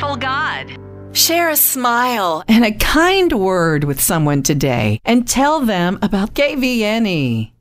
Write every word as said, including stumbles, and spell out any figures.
wonderful God. Share a smile and a kind word with someone today and tell them about K V N E.